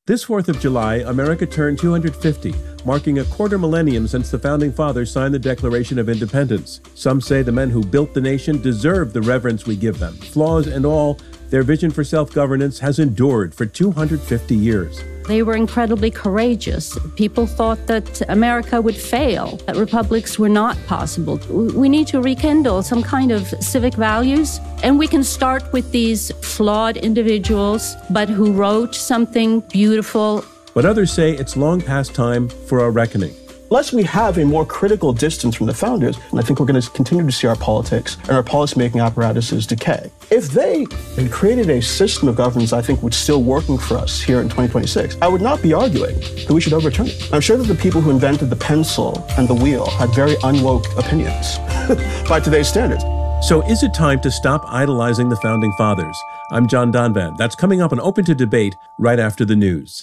This 4th of July, America turned 250, marking a quarter millennium since the Founding Fathers signed the Declaration of Independence. Some say the men who built the nation deserve the reverence we give them. Flaws and all, their vision for self-governance has endured for 250 years. They were incredibly courageous. People thought that America would fail, that republics were not possible. We need to rekindle some kind of civic values, and we can start with these flawed individuals, but who wrote something beautiful. But others say it's long past time for a reckoning. Unless we have a more critical distance from the founders, I think we're going to continue to see our politics and our policymaking apparatuses decay. If they had created a system of governance I think was still working for us here in 2026, I would not be arguing that we should overturn it. I'm sure that the people who invented the pencil and the wheel had very unwoke opinions by today's standards. So is it time to stop idolizing the Founding Fathers? I'm John Donvan. That's coming up on Open to Debate right after the news.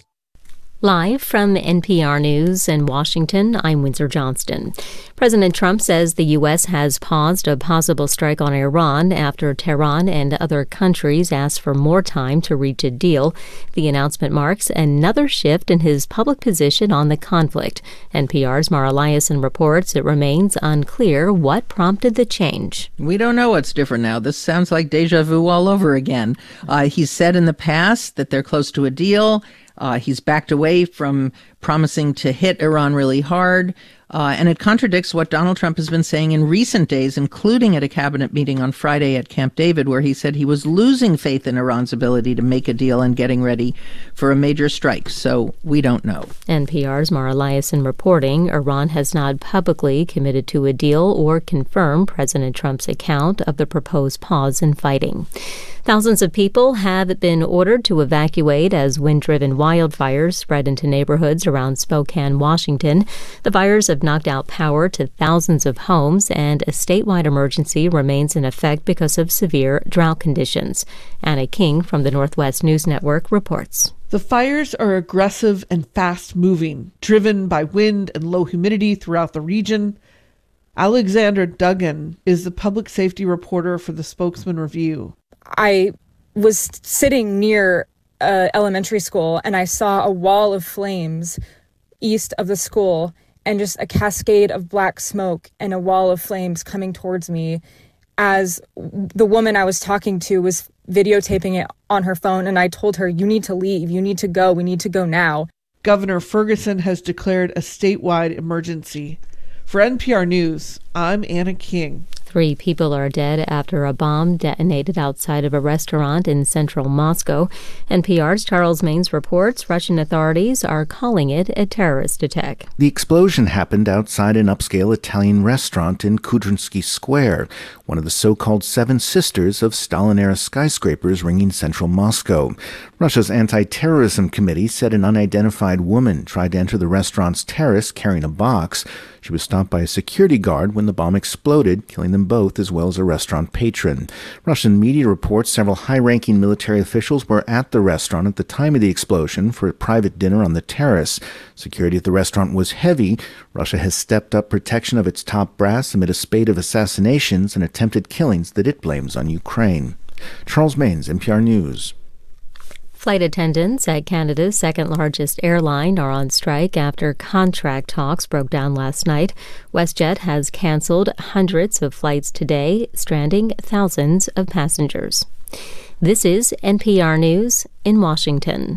Live from NPR News in Washington, I'm Windsor Johnston. President Trump says the U.S. has paused a possible strike on Iran after Tehran and other countries asked for more time to reach a deal. The announcement marks another shift in his public position on the conflict. NPR's Mara Liasson reports it remains unclear what prompted the change. We don't know what's different now. This sounds like deja vu all over again. He's said in the past that they're close to a deal. He's backed away from promising to hit Iran really hard. And it contradicts what Donald Trump has been saying in recent days, including at a cabinet meeting on Friday at Camp David, where he said he was losing faith in Iran's ability to make a deal and getting ready for a major strike. So we don't know. NPR's Mara Liasson reporting Iran has not publicly committed to a deal or confirmed President Trump's account of the proposed pause in fighting. Thousands of people have been ordered to evacuate as wind-driven wildfires spread into neighborhoods around Spokane, Washington. The fires have knocked out power to thousands of homes, and a statewide emergency remains in effect because of severe drought conditions. Anna King from the Northwest News Network reports. The fires are aggressive and fast-moving, driven by wind and low humidity throughout the region. Alexandra Duggan is the public safety reporter for the Spokesman Review. I was sitting near elementary school and I saw a wall of flames east of the school and just a cascade of black smoke and a wall of flames coming towards me as the woman I was talking to was videotaping it on her phone. And I told her, you need to leave. You need to go. We need to go now. Governor Ferguson has declared a statewide emergency. For NPR News, I'm Anna King. 3 people are dead after a bomb detonated outside of a restaurant in central Moscow. NPR's Charles Maines reports Russian authorities are calling it a terrorist attack. The explosion happened outside an upscale Italian restaurant in Kudrynsky Square, one of the so-called Seven Sisters of Stalin-era skyscrapers ringing central Moscow. Russia's anti-terrorism committee said an unidentified woman tried to enter the restaurant's terrace carrying a box. She was stopped by a security guard when the bomb exploded, killing them both as well as a restaurant patron. Russian media reports several high-ranking military officials were at the restaurant at the time of the explosion for a private dinner on the terrace. Security at the restaurant was heavy. Russia has stepped up protection of its top brass amid a spate of assassinations and attempted killings that it blames on Ukraine. Charles Maines, NPR News. Flight attendants at Canada's second-largest airline are on strike after contract talks broke down last night. WestJet has canceled hundreds of flights today, stranding thousands of passengers. This is NPR News in Washington.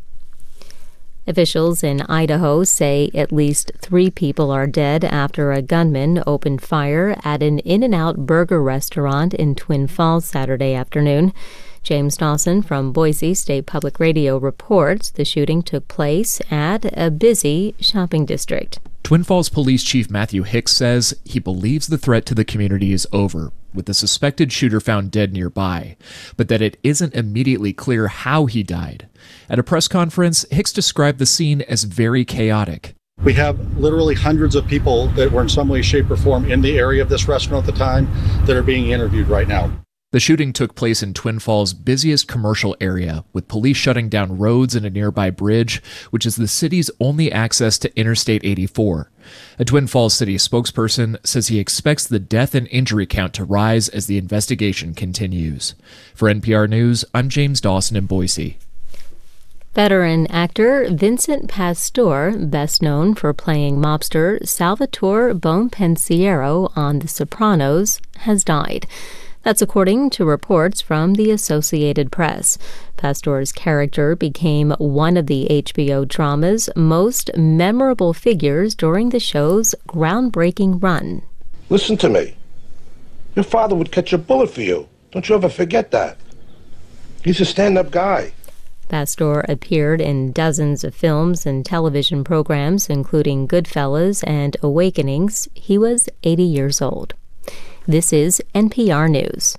Officials in Idaho say at least 3 people are dead after a gunman opened fire at an In-N-Out burger restaurant in Twin Falls Saturday afternoon. James Dawson from Boise State Public Radio reports the shooting took place at a busy shopping district. Twin Falls Police Chief Matthew Hicks says he believes the threat to the community is over, with the suspected shooter found dead nearby, but that it isn't immediately clear how he died. At a press conference, Hicks described the scene as very chaotic. We have literally hundreds of people that were in some way, shape, or form in the area of this restaurant at the time that are being interviewed right now. The shooting took place in Twin Falls' busiest commercial area, with police shutting down roads and a nearby bridge, which is the city's only access to Interstate 84. A Twin Falls city spokesperson says he expects the death and injury count to rise as the investigation continues. For NPR News, I'm James Dawson in Boise. Veteran actor Vincent Pastore, best known for playing mobster Salvatore Bonpensiero on The Sopranos, has died. That's according to reports from the Associated Press. Pastore's character became one of the HBO drama's most memorable figures during the show's groundbreaking run. Listen to me. Your father would catch a bullet for you. Don't you ever forget that. He's a stand-up guy. Pastore appeared in dozens of films and television programs, including Goodfellas and Awakenings. He was 80 years old. This is NPR News.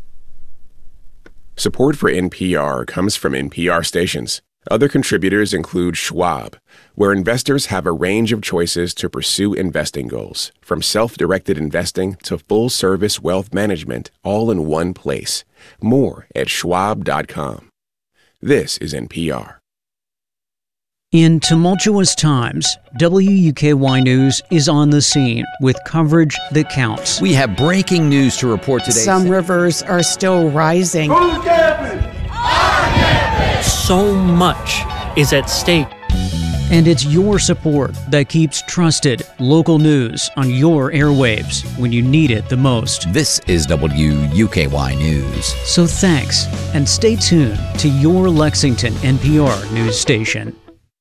Support for NPR comes from NPR stations. Other contributors include Schwab, where investors have a range of choices to pursue investing goals, from self-directed investing to full-service wealth management, all in one place. More at schwab.com. This is NPR. In tumultuous times, WUKY News is on the scene with coverage that counts. We have breaking news to report today. Some rivers are still rising. Who's camping? Our campus! So much is at stake. And it's your support that keeps trusted local news on your airwaves when you need it the most. This is WUKY News. So thanks, and stay tuned to your Lexington NPR news station.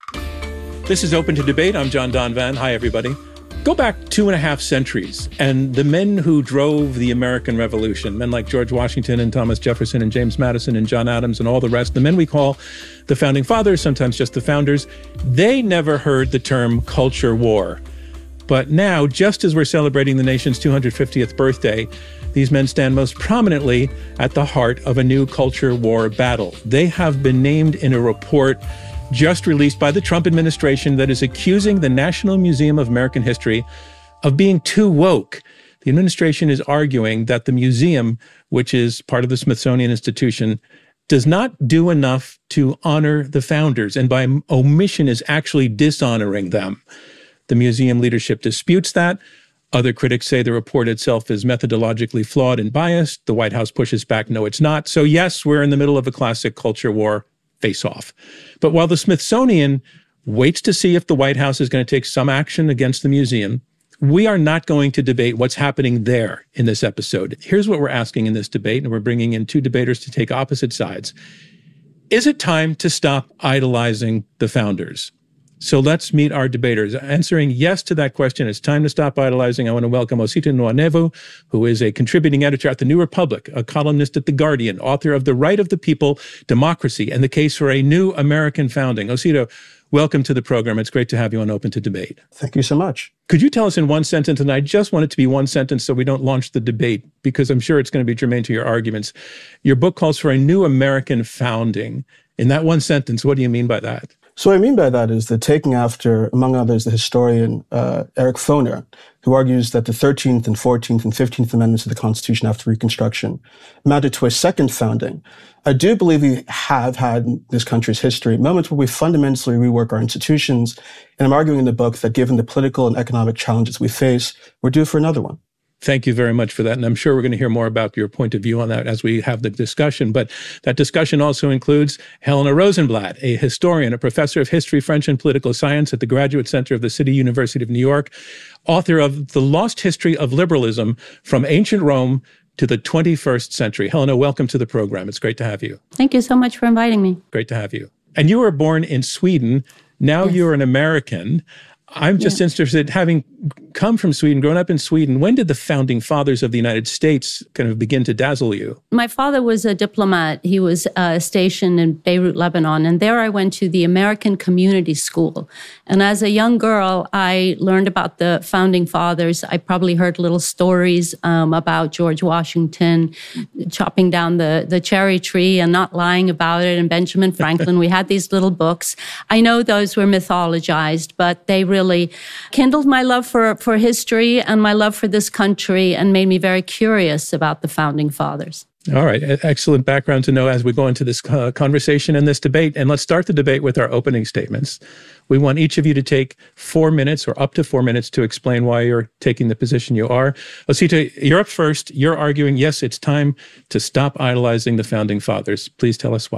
This is Open to Debate. I'm John Donvan. Hi, everybody. Go back 2.5 centuries, and the men who drove the American Revolution, men like George Washington and Thomas Jefferson and James Madison and John Adams and all the rest, the men we call the Founding Fathers, sometimes just the Founders, they never heard the term culture war. But now, just as we're celebrating the nation's 250th birthday, these men stand most prominently at the heart of a new culture war battle. They have been named in a report just released by the Trump administration that is accusing the National Museum of American History of being too woke. The administration is arguing that the museum, which is part of the Smithsonian Institution, does not do enough to honor the founders, and by omission is actually dishonoring them. The museum leadership disputes that. Other critics say the report itself is methodologically flawed and biased. The White House pushes back, no, it's not. So yes, we're in the middle of a classic culture war face-off. But while the Smithsonian waits to see if the White House is going to take some action against the museum, we are not going to debate what's happening there in this episode. Here's what we're asking in this debate, and we're bringing in two debaters to take opposite sides. Is it time to stop idolizing the founders? So let's meet our debaters. Answering yes to that question, it's time to stop idolizing. I want to welcome Osita Nwanevu, who is a contributing editor at The New Republic, a columnist at The Guardian, author of The Right of the People, Democracy, and the Case for a New American Founding. Osita, welcome to the program. It's great to have you on Open to Debate. Thank you so much. Could you tell us in one sentence, and I just want it to be one sentence so we don't launch the debate, because I'm sure it's going to be germane to your arguments. Your book calls for a new American founding. In that one sentence, what do you mean by that? So what I mean by that is that taking after, among others, the historian Eric Foner, who argues that the 13th and 14th and 15th Amendments of the Constitution after Reconstruction amounted to a second founding. I do believe we have had in this country's history moments where we fundamentally rework our institutions, and I'm arguing in the book that given the political and economic challenges we face, we're due for another one. Thank you very much for that. And I'm sure we're going to hear more about your point of view on that as we have the discussion. But that discussion also includes Helena Rosenblatt, a historian, a professor of history, French, and political science at the Graduate Center of the City University of New York, author of The Lost History of Liberalism from Ancient Rome to the 21st Century. Helena, welcome to the program. It's great to have you. Thank you so much for inviting me. Great to have you. And you were born in Sweden. Now yes. You're an American. I'm just interested, having come from Sweden, grown up in Sweden, when did the founding fathers of the United States kind of begin to dazzle you? My father was a diplomat. He was stationed in Beirut, Lebanon, and there I went to the American Community School. And as a young girl, I learned about the founding fathers. I probably heard little stories about George Washington chopping down the cherry tree and not lying about it, and Benjamin Franklin. We had these little books. I know those were mythologized, but they really kindled my love for history and my love for this country and made me very curious about the founding fathers. All right. Excellent background to know as we go into this conversation and this debate. And let's start the debate with our opening statements. We want each of you to take 4 minutes or up to 4 minutes to explain why you're taking the position you are. Osita, you're up first. You're arguing, yes, it's time to stop idolizing the founding fathers. Please tell us why.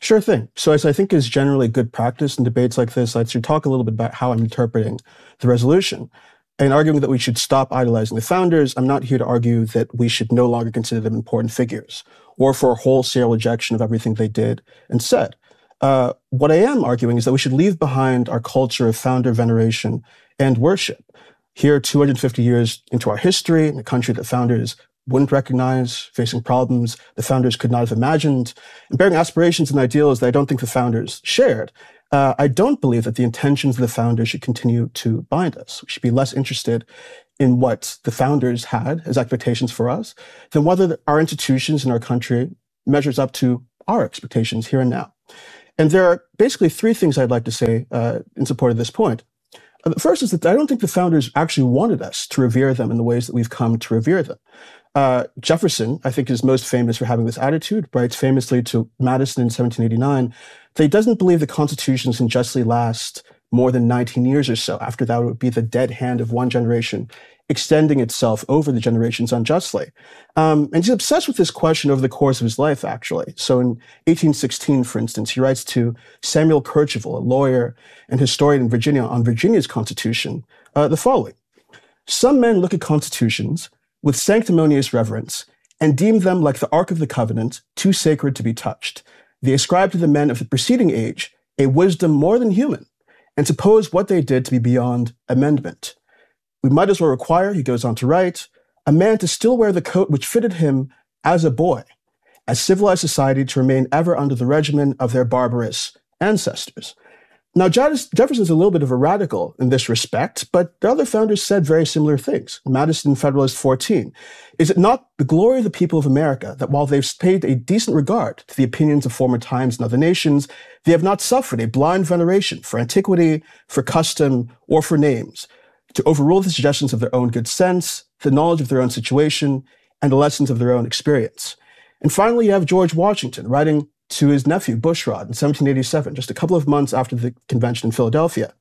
Sure thing. So as I think is generally good practice in debates like this, I should talk a little bit about how I'm interpreting the resolution. In arguing that we should stop idolizing the founders, I'm not here to argue that we should no longer consider them important figures or for a wholesale rejection of everything they did and said. What I am arguing is that we should leave behind our culture of founder veneration and worship. Here, 250 years into our history, in a country that founders wouldn't recognize, facing problems the founders could not have imagined, and bearing aspirations and ideals that I don't think the founders shared, I don't believe that the intentions of the founders should continue to bind us. We should be less interested in what the founders had as expectations for us than whether our institutions in our country measures up to our expectations here and now. And there are basically three things I'd like to say in support of this point. The first is that I don't think the founders actually wanted us to revere them in the ways that we've come to revere them. Jefferson, I think, is most famous for having this attitude, writes famously to Madison in 1789 that he doesn't believe the constitutions can justly last more than 19 years or so. After that, it would be the dead hand of one generation extending itself over the generations unjustly. And he's obsessed with this question over the course of his life, actually. So in 1816, for instance, he writes to Samuel Kercheval, a lawyer and historian in Virginia, on Virginia's constitution, the following. Some men look at constitutions with sanctimonious reverence and deem them like the Ark of the Covenant, too sacred to be touched. They ascribe to the men of the preceding age a wisdom more than human and suppose what they did to be beyond amendment. We might as well require, he goes on to write, a man to still wear the coat which fitted him as a boy, as civilized society to remain ever under the regimen of their barbarous ancestors. Now, Jefferson's a little bit of a radical in this respect, but the other founders said very similar things. Madison, Federalist 14. Is it not the glory of the people of America that while they've paid a decent regard to the opinions of former times and other nations, they have not suffered a blind veneration for antiquity, for custom, or for names, to overrule the suggestions of their own good sense, the knowledge of their own situation, and the lessons of their own experience? And finally, you have George Washington writing to his nephew, Bushrod, in 1787, just a couple of months after the convention in Philadelphia.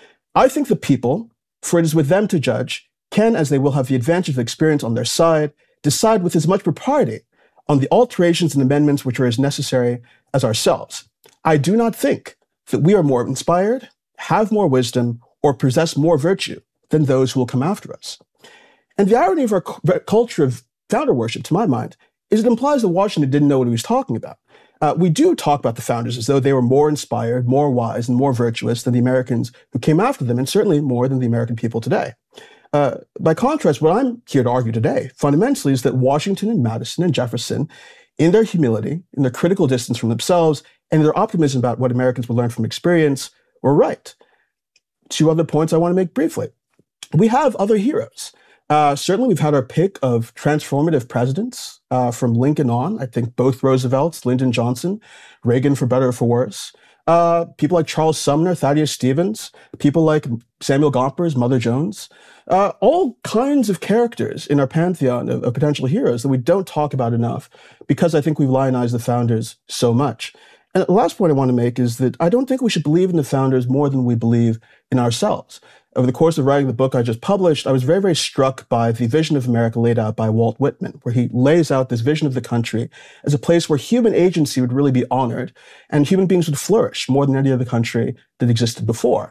I think the people, for it is with them to judge, can, as they will have the advantage of experience on their side, decide with as much propriety on the alterations and amendments which are as necessary as ourselves. I do not think that we are more inspired, have more wisdom, or possess more virtue than those who will come after us. And the irony of our culture of founder worship, to my mind, is it implies that Washington didn't know what he was talking about. We do talk about the founders as though they were more inspired, more wise, and more virtuous than the Americans who came after them, and certainly more than the American people today. By contrast, what I'm here to argue today, fundamentally, is that Washington and Madison and Jefferson, in their humility, in their critical distance from themselves, and their optimism about what Americans will learn from experience, were right. Two other points I want to make briefly. We have other heroes. Certainly, we've had our pick of transformative presidents from Lincoln on. I think both Roosevelts, Lyndon Johnson, Reagan for better or for worse. People like Charles Sumner, Thaddeus Stevens, people like Samuel Gompers, Mother Jones. All kinds of characters in our pantheon of potential heroes that we don't talk about enough because I think we've lionized the founders so much. And the last point I want to make is that I don't think we should believe in the founders more than we believe in ourselves. Over the course of writing the book I just published, I was very, very struck by the vision of America laid out by Walt Whitman, where he lays out this vision of the country as a place where human agency would really be honored and human beings would flourish more than any other country that existed before.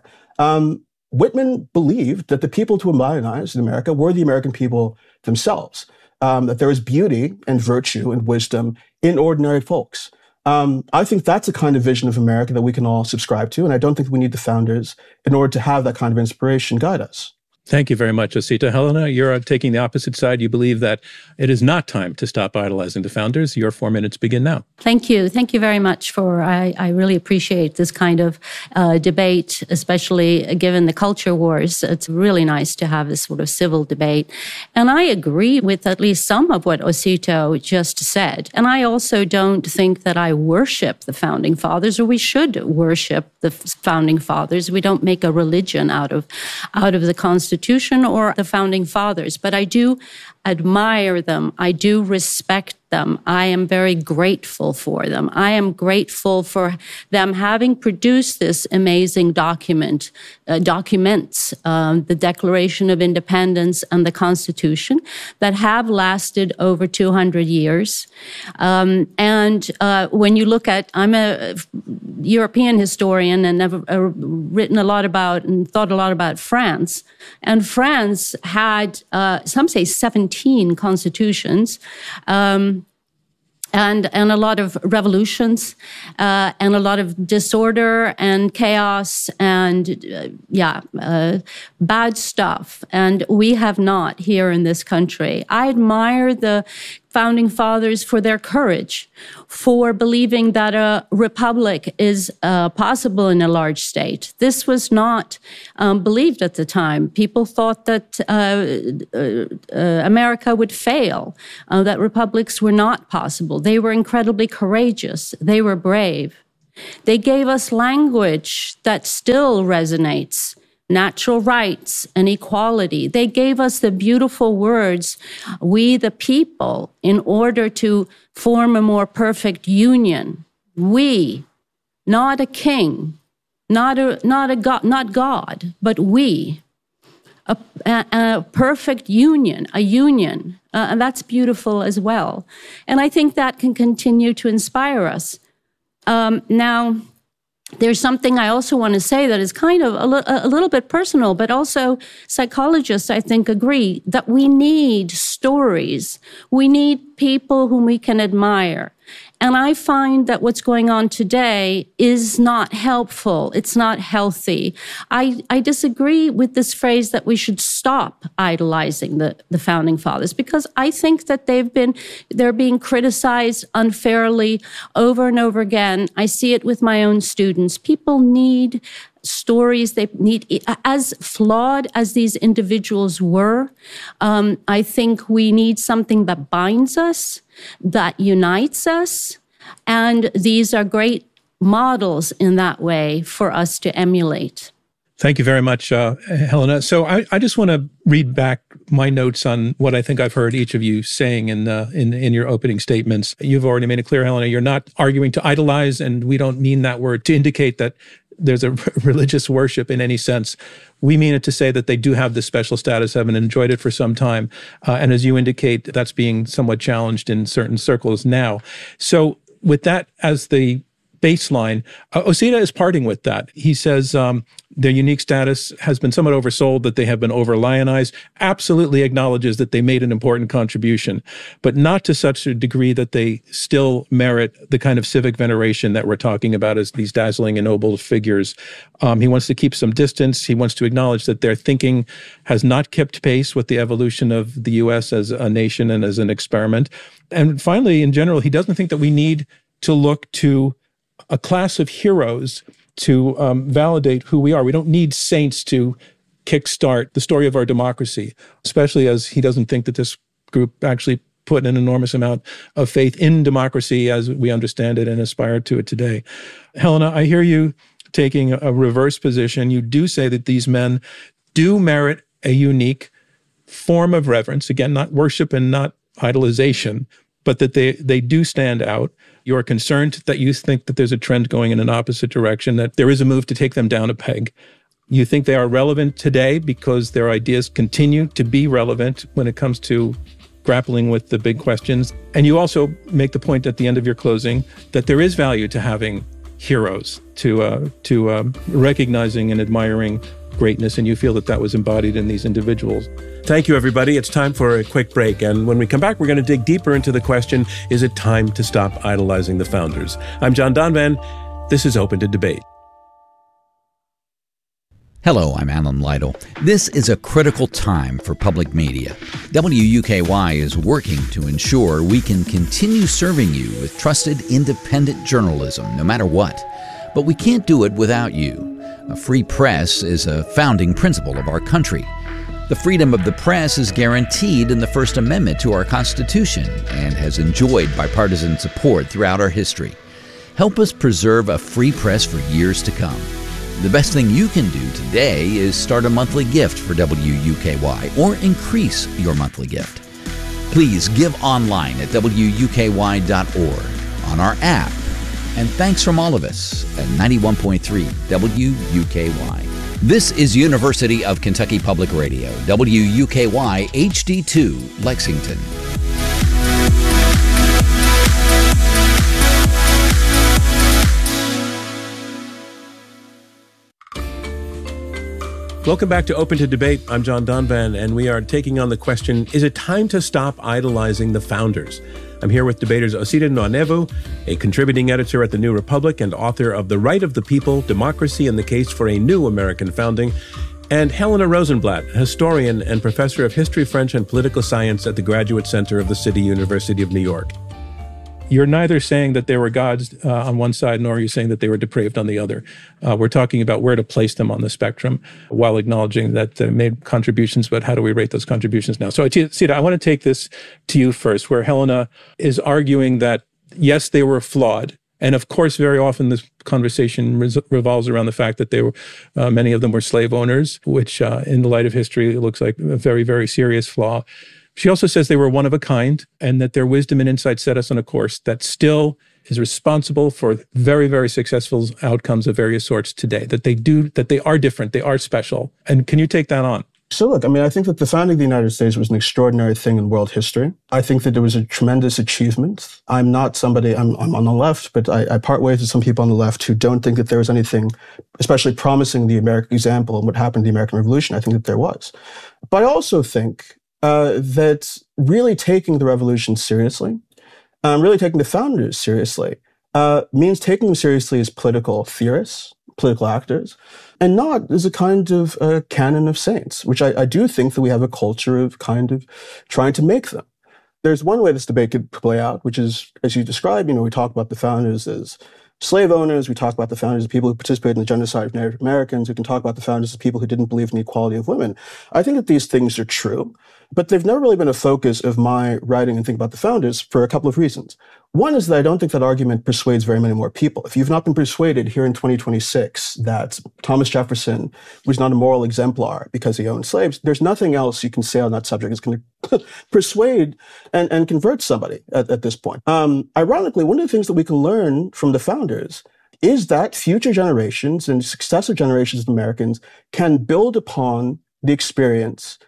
Whitman believed that the people to lionize in America were the American people themselves, that there was beauty and virtue and wisdom in ordinary folks. I think that's a kind of vision of America that we can all subscribe to, and I don't think we need the founders in order to have that kind of inspiration guide us. Thank you very much, Osita. Helena, you're taking the opposite side. You believe that it is not time to stop idolizing the founders. Your 4 minutes begin now. Thank you. Thank you very much I really appreciate this kind of debate, especially given the culture wars. It's really nice to have this sort of civil debate. And I agree with at least some of what Osito just said. And I also don't think that I worship the founding fathers, or we should worship the founding fathers. We don't make a religion out of the Constitution or the founding fathers. But I do admire them. I do respect them. I am very grateful for them. I am grateful for them having produced this amazing documents, the Declaration of Independence and the Constitution, that have lasted over 200 years. When you look at, I'm a European historian and have written a lot about and thought a lot about France. And France had, some say 17 constitutions, and a lot of revolutions, and a lot of disorder and chaos and, bad stuff. And we have not here in this country. I admire the founding fathers for their courage, for believing that a republic is possible in a large state. This was not believed at the time. People thought that America would fail, that republics were not possible. They were incredibly courageous. They were brave. They gave us language that still resonates. Natural rights and equality. They gave us the beautiful words, we the people, in order to form a more perfect union. We, not a king, not God, but we. A perfect union, a union. And that's beautiful as well. And I think that can continue to inspire us. Now, there's something I also want to say that is kind of a little bit personal, but also psychologists, I think, agree that we need stories. We need people whom we can admire. And I find that what's going on today is not helpful. It's not healthy. I disagree with this phrase that we should stop idolizing the founding fathers, because I think that they're being criticized unfairly over and over again. I see it with my own students. People need stories. They need, as flawed as these individuals were, I think we need something that binds us, that unites us. And these are great models in that way for us to emulate. Thank you very much, Helena. So I just want to read back my notes on what I think I've heard each of you saying in your opening statements. You've already made it clear, Helena, you're not arguing to idolize, and we don't mean that word to indicate that there's a religious worship in any sense. We mean it to say that they do have this special status, haven't enjoyed it for some time. And as you indicate, that's being somewhat challenged in certain circles now. So with that as the baseline, Osita is parting with that. He says their unique status has been somewhat oversold, that they have been over-lionized, absolutely acknowledges that they made an important contribution, but not to such a degree that they still merit the kind of civic veneration that we're talking about as these dazzling and noble figures. He wants to keep some distance. He wants to acknowledge that their thinking has not kept pace with the evolution of the U.S. as a nation and as an experiment. And finally, in general, he doesn't think that we need to look to a class of heroes to validate who we are. We don't need saints to kickstart the story of our democracy, especially as he doesn't think that this group actually put an enormous amount of faith in democracy as we understand it and aspire to it today. Helena, I hear you taking a reverse position. You do say that these men do merit a unique form of reverence. Again, not worship and not idolization, but that they do stand out. You're concerned that you think that there's a trend going in an opposite direction, that there is a move to take them down a peg. You think they are relevant today because their ideas continue to be relevant when it comes to grappling with the big questions. And you also make the point at the end of your closing that there is value to having heroes, to recognizing and admiring greatness, and you feel that that was embodied in these individuals. Thank you, everybody. It's time for a quick break. And when we come back, we're going to dig deeper into the question, is it time to stop idolizing the founders? I'm John Donvan. This is Open to Debate. Hello, I'm Alan Lytle. This is a critical time for public media. WUKY is working to ensure we can continue serving you with trusted, independent journalism, no matter what. But we can't do it without you. A free press is a founding principle of our country. The freedom of the press is guaranteed in the First Amendment to our Constitution and has enjoyed bipartisan support throughout our history. Help us preserve a free press for years to come. The best thing you can do today is start a monthly gift for WUKY or increase your monthly gift. Please give online at WUKY.org, on our app. And thanks from all of us at 91.3 WUKY. This is University of Kentucky Public Radio, WUKY HD2, Lexington. Welcome back to Open to Debate. I'm John Donvan, and we are taking on the question, is it time to stop idolizing the founders? I'm here with debaters Osita Nwanevu, a contributing editor at The New Republic and author of The Right of the People, Democracy and the Case for a New American Founding, and Helena Rosenblatt, a historian and professor of history, French, and political science at the Graduate Center of the City University of New York. You're neither saying that they were gods on one side, nor are you saying that they were depraved on the other. We're talking about where to place them on the spectrum while acknowledging that they made contributions, but how do we rate those contributions now? So, Sita, I want to take this to you first, where Helena is arguing that, yes, they were flawed. And of course, very often this conversation revolves around the fact that they were, many of them were slave owners, which in the light of history, it looks like a very, very serious flaw. She also says they were one of a kind and that their wisdom and insight set us on a course that still is responsible for very, very successful outcomes of various sorts today, that they are different, they are special. And can you take that on? So look, I think that the founding of the United States was an extraordinary thing in world history. I think that it was a tremendous achievement. I'm not somebody, I'm on the left, but I part ways with some people on the left who don't think that there was anything especially promising the American example and what happened in the American Revolution. I think that there was. But I also think that really taking the revolution seriously, really taking the founders seriously, means taking them seriously as political theorists, political actors, and not as a kind of canon of saints, which I do think that we have a culture of kind of trying to make them. There's one way this debate could play out, which is, as you described, we talk about the founders as slave owners, we talk about the founders as people who participated in the genocide of Native Americans, we can talk about the founders as people who didn't believe in the equality of women. I think that these things are true, but they've never really been a focus of my writing and thinking about the founders for a couple of reasons. One is that I don't think that argument persuades very many more people. If you've not been persuaded here in 2026 that Thomas Jefferson was not a moral exemplar because he owned slaves, there's nothing else you can say on that subject that's going to persuade and convert somebody at this point. Ironically, one of the things that we can learn from the founders is that future generations and successive generations of Americans can build upon the experience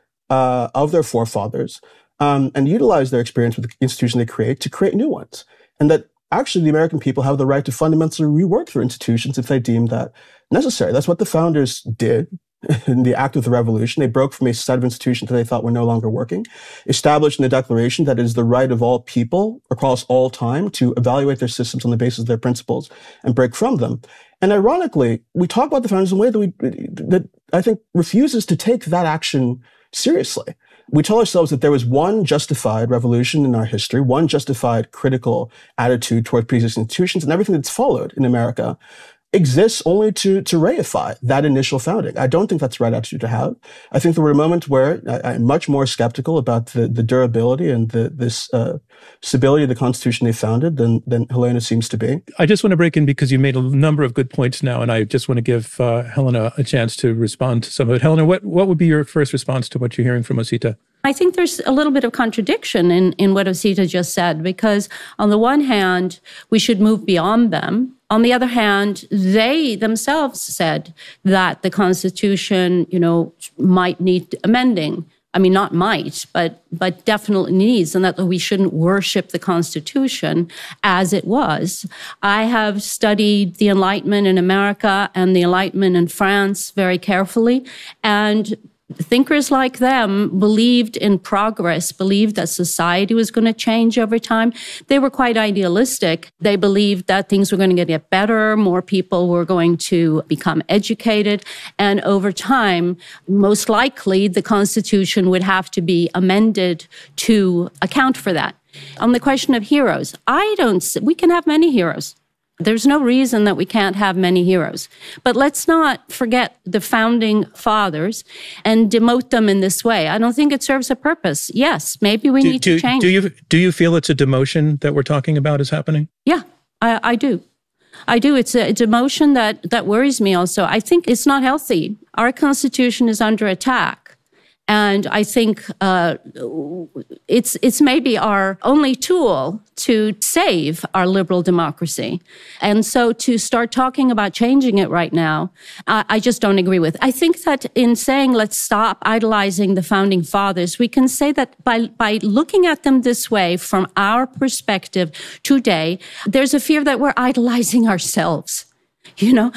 of their forefathers and utilize their experience with the institution they create to create new ones. And that actually the American people have the right to fundamentally rework their institutions if they deem that necessary. That's what the founders did in the act of the revolution. They broke from a set of institutions that they thought were no longer working, established in the Declaration that it is the right of all people across all time to evaluate their systems on the basis of their principles and break from them. And ironically, we talk about the founders in a way that I think refuses to take that action seriously. We tell ourselves that there was one justified revolution in our history, one justified critical attitude toward pre-existing institutions, and everything that's followed in America exists only to reify that initial founding. I don't think that's the right attitude to have. I think there were moments where I'm much more skeptical about the durability and this stability of the Constitution they founded than Helena seems to be. I just want to break in because you made a number of good points now, and I just want to give Helena a chance to respond to some of it. Helena, what would be your first response to what you're hearing from Osita? I think there's a little bit of contradiction in what Osita just said, because on the one hand, we should move beyond them. On the other hand, they themselves said that the Constitution, might need amending. I mean, not might, but definitely needs, and that we shouldn't worship the Constitution as it was. I have studied the Enlightenment in America and the Enlightenment in France very carefully, and thinkers like them believed in progress, believed that society was going to change over time. They were quite idealistic. They believed that things were going to get better, more people were going to become educated, and over time, most likely, the Constitution would have to be amended to account for that. On the question of heroes, we can have many heroes. There's no reason that we can't have many heroes. But let's not forget the founding fathers and demote them in this way. I don't think it serves a purpose. Yes, maybe we need to change. Do you feel it's a demotion that we're talking about is happening? Yeah, I do. I do. It's a demotion that worries me also. I think it's not healthy. Our Constitution is under attack. And I think it's maybe our only tool to save our liberal democracy. And so to start talking about changing it right now, I just don't agree with. I think that in saying let's stop idolizing the founding fathers, we can say that by looking at them this way from our perspective today, there's a fear that we're idolizing ourselves. You know,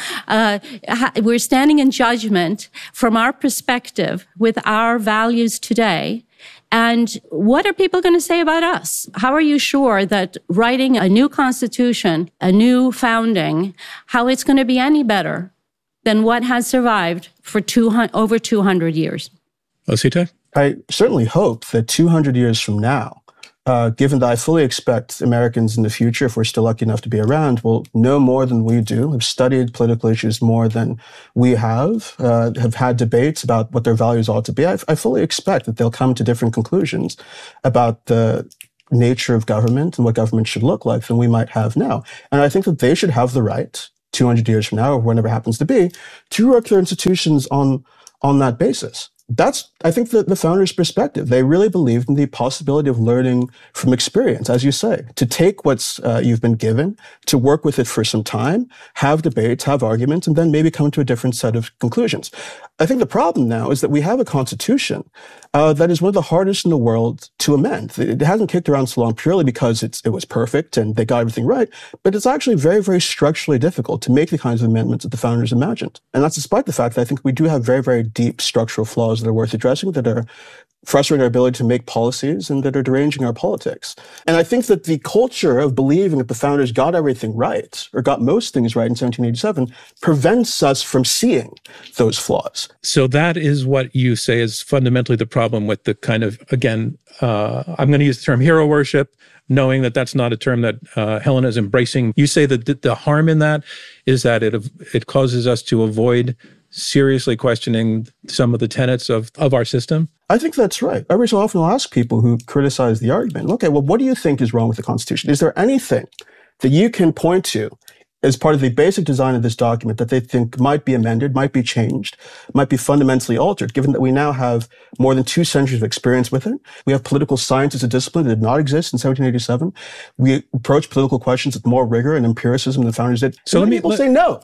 we're standing in judgment from our perspective with our values today. And what are people going to say about us? How are you sure that writing a new constitution, a new founding, how it's going to be any better than what has survived for over 200 years? Osita? I certainly hope that 200 years from now, given that I fully expect Americans in the future, if we're still lucky enough to be around, will know more than we do, have studied political issues more than we have had debates about what their values ought to be. I fully expect that they'll come to different conclusions about the nature of government and what government should look like than we might have now. And I think that they should have the right, 200 years from now, or whenever it happens to be, to work their institutions on that basis. That's, I think, the founders' perspective. They really believed in the possibility of learning from experience, as you say, to take what's you've been given, to work with it for some time, have debates, have arguments, and then maybe come to a different set of conclusions. I think the problem now is that we have a constitution that is one of the hardest in the world to amend. It hasn't kicked around so long purely because it was perfect and they got everything right, but it's actually very, very structurally difficult to make the kinds of amendments that the founders imagined. And that's despite the fact that I think we do have very, very deep structural flaws that are worth addressing, that are frustrating our ability to make policies and that are deranging our politics. And I think that the culture of believing that the founders got everything right, or got most things right in 1787, prevents us from seeing those flaws. So that is what you say is fundamentally the problem with the kind of, again, I'm going to use the term hero worship, knowing that that's not a term that Helena is embracing. You say that the harm in that is that it causes us to avoid seriously questioning some of the tenets of our system? I think that's right. Every so often I'll ask people who criticize the argument, okay, well, what do you think is wrong with the Constitution? Is there anything that you can point to as part of the basic design of this document that they think might be amended, might be changed, might be fundamentally altered, given that we now have more than 2 centuries of experience with it? We have political science as a discipline that did not exist in 1787. We approach political questions with more rigor and empiricism than the founders did. So people say no.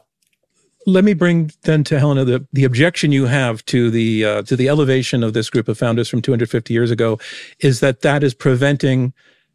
Let me bring then to Helena the objection you have to the elevation of this group of founders from 250 years ago is that is preventing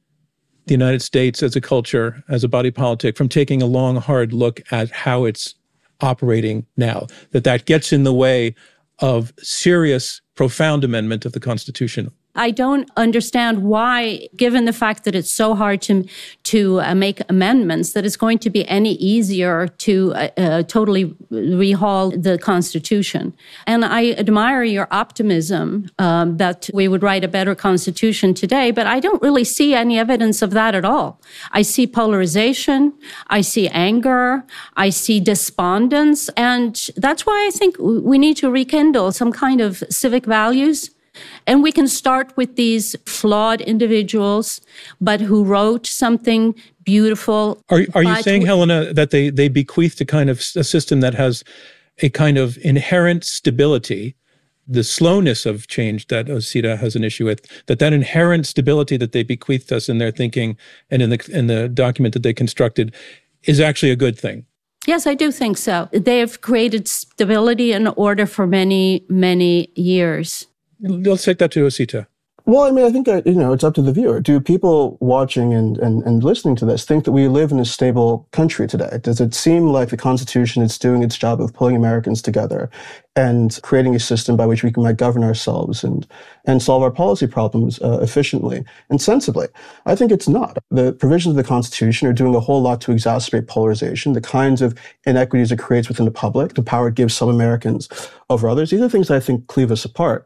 the United States as a culture, as a body politic, from taking a long, hard look at how it's operating now, that gets in the way of serious, profound amendment of the Constitution. I don't understand why, given the fact that it's so hard to make amendments, that it's going to be any easier to totally rehaul the Constitution. And I admire your optimism that we would write a better Constitution today, but I don't really see any evidence of that at all. I see polarization, I see anger, I see despondence, and that's why I think we need to rekindle some kind of civic values. And we can start with these flawed individuals, but who wrote something beautiful. Are you saying, Helena, that they bequeathed a kind of a system that has a kind of inherent stability, the slowness of change that Osita has an issue with, that inherent stability that they bequeathed us in their thinking and in the document that they constructed is actually a good thing? Yes, I do think so. They have created stability and order for many, many years. Let's take that to Osita. Well, I mean, I think that, it's up to the viewer. Do people watching and listening to this think that we live in a stable country today? Does it seem like the Constitution is doing its job of pulling Americans together and creating a system by which we might govern ourselves and solve our policy problems efficiently and sensibly? I think it's not. The provisions of the Constitution are doing a whole lot to exacerbate polarization, the kinds of inequities it creates within the public, the power it gives some Americans over others. These are things that I think cleave us apart.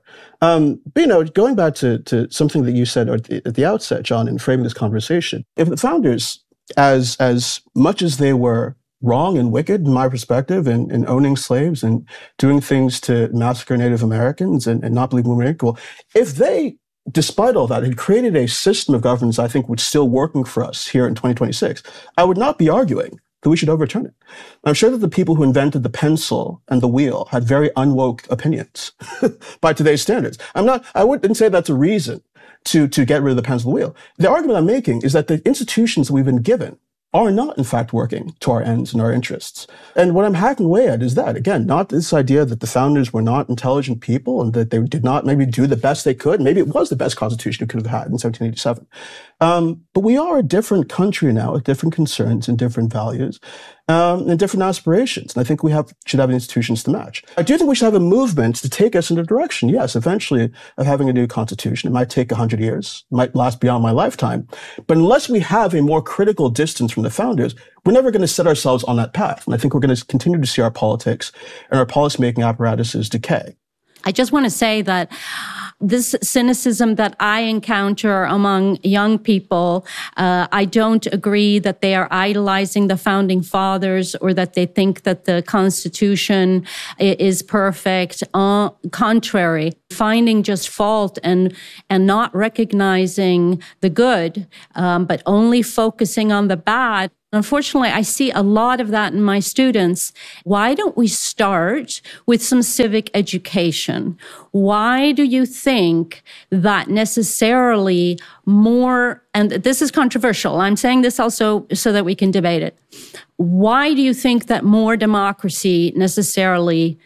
But, going back to something that you said at the outset, John, in framing this conversation, if the founders, as much as they were wrong and wicked, in my perspective, in owning slaves and doing things to massacre Native Americans and not believing women were equal, if they, despite all that, had created a system of governance I think was still working for us here in 2026, I would not be arguing that we should overturn it. I'm sure that the people who invented the pencil and the wheel had very unwoke opinions by today's standards. I wouldn't say that's a reason to get rid of the pencil and the wheel. The argument I'm making is that the institutions that we've been given are not, in fact, working to our ends and our interests. And what I'm hacking away at is that, again, not this idea that the founders were not intelligent people and that they did not maybe do the best they could. Maybe it was the best constitution we could have had in 1787. But we are a different country now with different concerns and different values and different aspirations. And I think we should have institutions to match. I do think we should have a movement to take us in a direction, yes, eventually, of having a new constitution. It might take 100 years. It might last beyond my lifetime. But unless we have a more critical distance from the founders, we're never going to set ourselves on that path. And I think we're going to continue to see our politics and our policymaking apparatuses decay. I just want to say that this cynicism that I encounter among young people, I don't agree that they are idolizing the founding fathers or that they think that the Constitution is perfect. Contrary, finding just fault and not recognizing the good, but only focusing on the bad. Unfortunately, I see a lot of that in my students. Why don't we start with some civic education? Why do you think that necessarily more, and this is controversial, I'm saying this also so that we can debate it. Why do you think that more democracy necessarily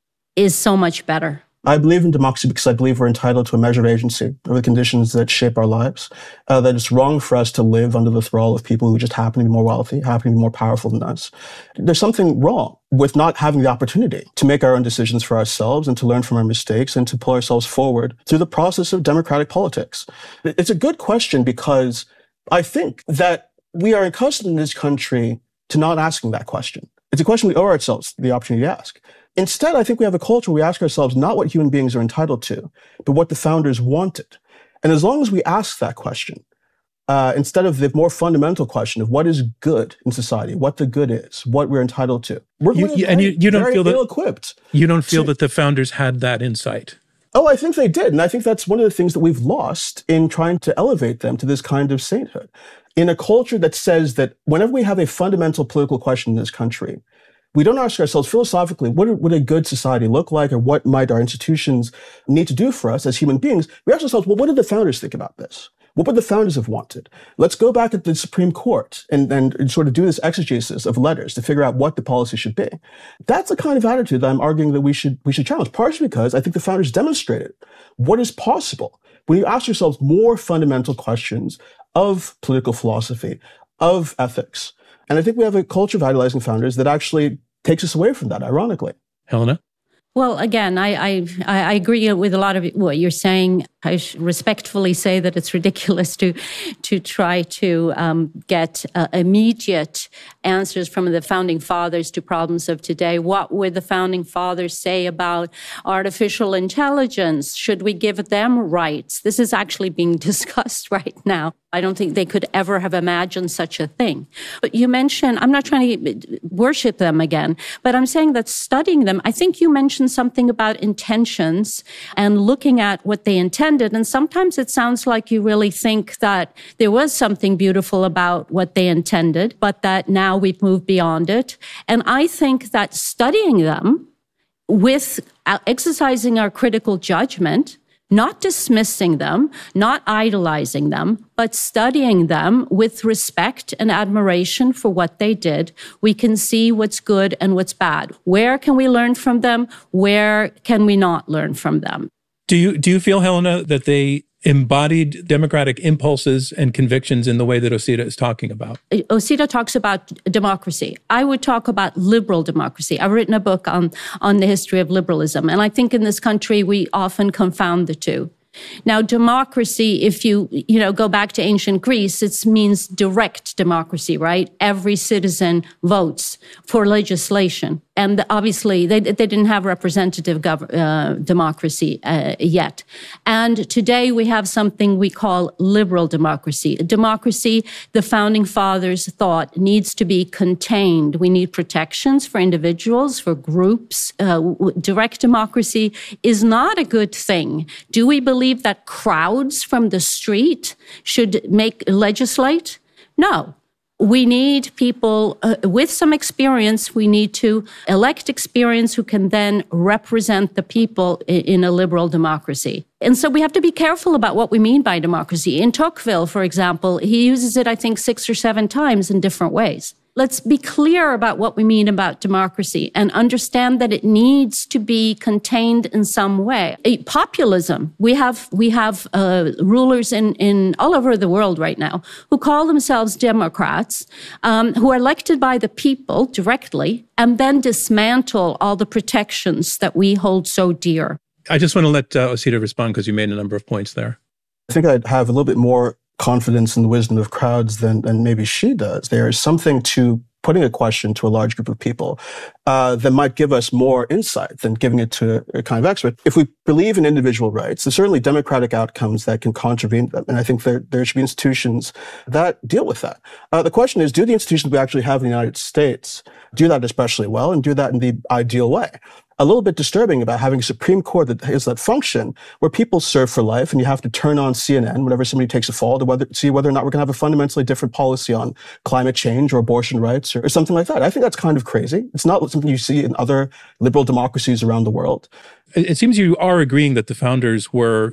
is so much better? I believe in democracy because I believe we're entitled to a measure of agency over the conditions that shape our lives. That it's wrong for us to live under the thrall of people who just happen to be more wealthy, happen to be more powerful than us. There's something wrong with not having the opportunity to make our own decisions for ourselves and to learn from our mistakes and to pull ourselves forward through the process of democratic politics. It's a good question because I think that we are accustomed in this country to not asking that question. It's a question we owe ourselves the opportunity to ask. Instead, I think we have a culture where we ask ourselves not what human beings are entitled to, but what the founders wanted. And as long as we ask that question, instead of the more fundamental question of what is good in society, what the good is, what we're entitled to, we're you don't feel ill-equipped. You don't feel that the founders had that insight? Oh, I think they did. And I think that's one of the things that we've lost in trying to elevate them to this kind of sainthood. In a culture that says that whenever we have a fundamental political question in this country, we don't ask ourselves philosophically, what would a good society look like, or what might our institutions need to do for us as human beings? We ask ourselves, well, what did the founders think about this? What would the founders have wanted? Let's go back at the Supreme Court and sort of do this exegesis of letters to figure out what the policy should be. That's the kind of attitude that I'm arguing that we should challenge, partially because I think the founders demonstrated what is possible when you ask yourselves more fundamental questions of political philosophy, of ethics. And I think we have a culture of idolizing founders that actually takes us away from that, ironically. Helena? Well, again, I agree with a lot of what you're saying. I respectfully say that it's ridiculous to try to get immediate answers from the founding fathers to problems of today. What would the founding fathers say about artificial intelligence? Should we give them rights? This is actually being discussed right now. I don't think they could ever have imagined such a thing. But you mentioned, I'm not trying to worship them again, but I'm saying that studying them, I think you mentioned something about intentions and looking at what they intended. And sometimes it sounds like you really think that there was something beautiful about what they intended, but that now we've moved beyond it. And I think that studying them with exercising our critical judgment, not dismissing them, not idolizing them, but studying them with respect and admiration for what they did, we can see what's good and what's bad. Where can we learn from them? Where can we not learn from them? Do you feel, Helena, that they embodied democratic impulses and convictions in the way that Osita is talking about? Osita talks about democracy. I would talk about liberal democracy. I've written a book on the history of liberalism, and I think in this country we often confound the two. Now, democracy, if you go back to ancient Greece, it means direct democracy, right? Every citizen votes for legislation. And obviously, they didn't have representative democracy yet. And today we have something we call liberal democracy. Democracy, the founding fathers thought, needs to be contained. We need protections for individuals, for groups. Direct democracy is not a good thing. Do we believe that crowds from the street should legislate? No. We need people with some experience. We need to elect experience who can then represent the people in a liberal democracy. And so we have to be careful about what we mean by democracy. In Tocqueville, for example, he uses it, I think, 6 or 7 times in different ways. Let's be clear about what we mean about democracy and understand that it needs to be contained in some way. Populism, we have rulers in all over the world right now who call themselves Democrats, who are elected by the people directly and then dismantle all the protections that we hold so dear. I just want to let Osita respond because you made a number of points there. I think I'd have a little bit more confidence in the wisdom of crowds than maybe she does. There is something to putting a question to a large group of people that might give us more insight than giving it to a kind of expert. If we believe in individual rights, there's certainly democratic outcomes that can contravene them. And I think there should be institutions that deal with that. The question is, do the institutions we actually have in the United States do that especially well and do that in the ideal way? A little bit disturbing about having a Supreme Court that has that function where people serve for life and you have to turn on CNN whenever somebody takes a fall to see whether or not we're going to have a fundamentally different policy on climate change or abortion rights or something like that. I think that's kind of crazy. It's not something you see in other liberal democracies around the world. It seems you are agreeing that the founders were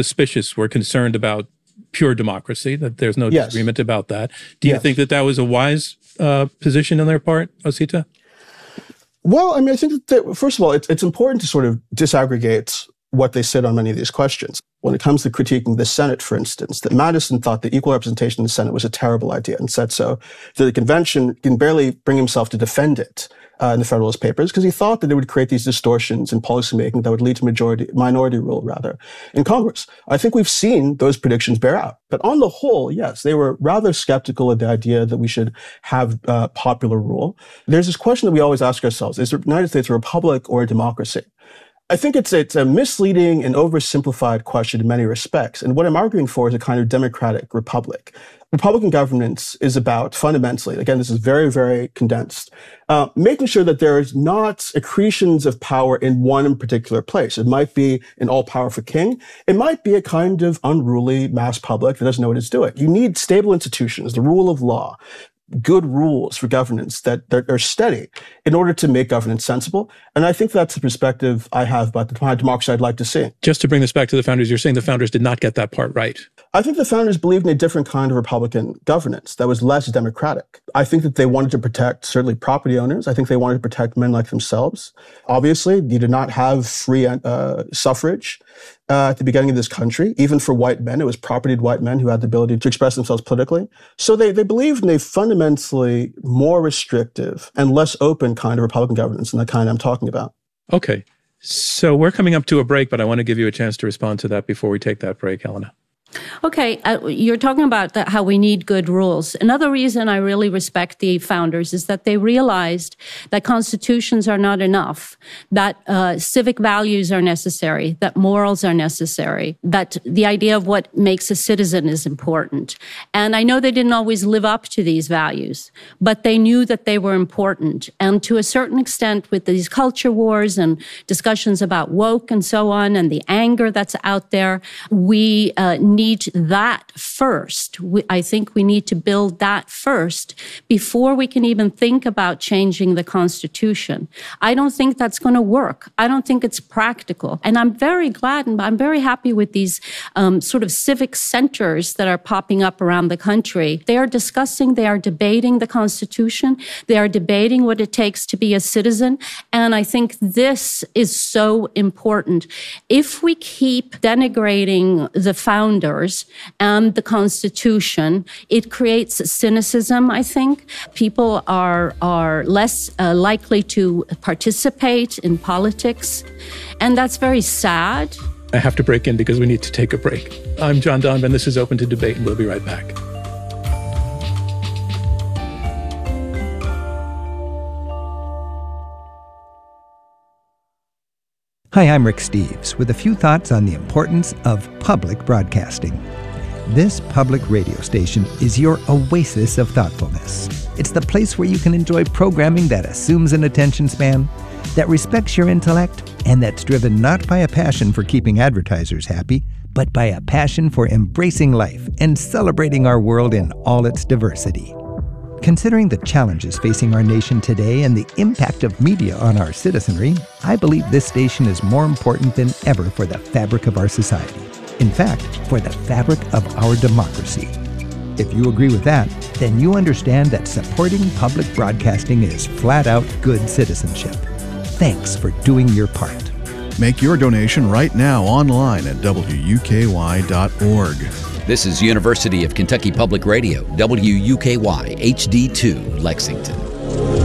concerned about pure democracy, that there's no disagreement about that. Do you think that was a wise position on their part, Osita? Well, I mean, I think that, first of all, it's important to sort of disaggregate what they said on many of these questions. When it comes to critiquing the Senate, for instance, that Madison thought that equal representation in the Senate was a terrible idea and said so. The convention can barely bring himself to defend it in the Federalist Papers because he thought that it would create these distortions in policymaking that would lead to minority rule, rather, in Congress. I think we've seen those predictions bear out. But on the whole, yes, they were rather skeptical of the idea that we should have popular rule. There's this question that we always ask ourselves, is the United States a republic or a democracy? I think it's a misleading and oversimplified question in many respects. And what I'm arguing for is a kind of democratic republic. Republican governance is about fundamentally, again, this is very, very condensed, making sure that there is not accretions of power in one particular place. It might be an all-powerful king. It might be a kind of unruly mass public that doesn't know what it's doing. You need stable institutions, the rule of law, good rules for governance that are steady in order to make governance sensible. And I think that's the perspective I have about the kind of democracy I'd like to see. Just to bring this back to the founders, you're saying the founders did not get that part right. I think the founders believed in a different kind of Republican governance that was less democratic. I think that they wanted to protect certainly property owners. I think they wanted to protect men like themselves. Obviously, you did not have free suffrage at the beginning of this country. Even for white men, it was propertied white men who had the ability to express themselves politically. So they believed in a fundamentally more restrictive and less open kind of Republican governance than the kind I'm talking about. Okay. So we're coming up to a break, but I want to give you a chance to respond to that before we take that break, Helena. Okay, you're talking about how we need good rules. Another reason I really respect the founders is that they realized that constitutions are not enough, that civic values are necessary, that morals are necessary, that the idea of what makes a citizen is important. And I know they didn't always live up to these values, but they knew that they were important. And to a certain extent, with these culture wars and discussions about woke and so on, and the anger that's out there, we need that first. I think we need to build that first before we can even think about changing the Constitution. I don't think that's going to work. I don't think it's practical. And I'm very glad and I'm very happy with these sort of civic centers that are popping up around the country. They are discussing, they are debating the Constitution. They are debating what it takes to be a citizen. And I think this is so important. If we keep denigrating the founders and the Constitution, it creates cynicism, I think. People are less likely to participate in politics, and that's very sad. I have to break in because we need to take a break. I'm John Donvan. This is Open to Debate, and we'll be right back. Hi, I'm Rick Steves with a few thoughts on the importance of public broadcasting. This public radio station is your oasis of thoughtfulness. It's the place where you can enjoy programming that assumes an attention span, that respects your intellect, and that's driven not by a passion for keeping advertisers happy, but by a passion for embracing life and celebrating our world in all its diversity. Considering the challenges facing our nation today and the impact of media on our citizenry, I believe this station is more important than ever for the fabric of our society. In fact, for the fabric of our democracy. If you agree with that, then you understand that supporting public broadcasting is flat out good citizenship. Thanks for doing your part. Make your donation right now online at WUKY.org. This is University of Kentucky Public Radio, WUKY HD2, Lexington.